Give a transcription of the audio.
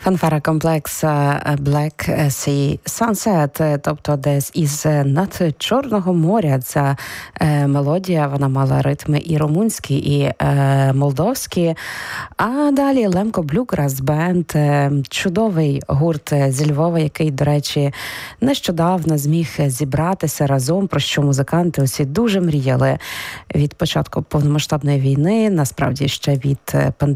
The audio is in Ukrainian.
Фанфара комплекс Black Sea Sunset, тобто десь із над Чорного моря. Ця мелодія, вона мала ритми і румунські, і молдовські. А далі Лемко Блюграс Бенд, чудовий гурт зі Львова, який, до речі, нещодавно зміг зібратися разом, про що музиканти усі дуже мріяли від початку повномасштабної війни, насправді ще від пандемії.